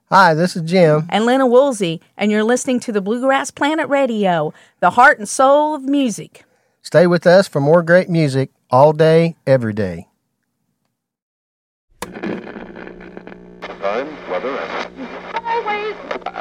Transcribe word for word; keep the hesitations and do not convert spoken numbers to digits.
Hi, this is Jim. And Lena Woolsey, and you're listening to the Bluegrass Planet Radio, the heart and soul of music. Stay with us for more great music all day, every day. Time, weather, and... Always...